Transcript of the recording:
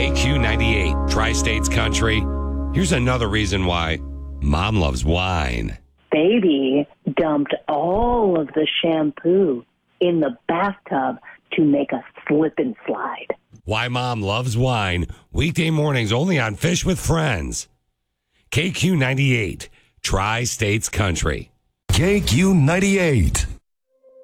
KQ98, Tri-States Country. Here's another reason why Mom loves wine. Baby dumped all of the shampoo in the bathtub to make a slip and slide. Why Mom loves wine. Weekday mornings only on Fish with Friends. KQ98, Tri-States Country. KQ98.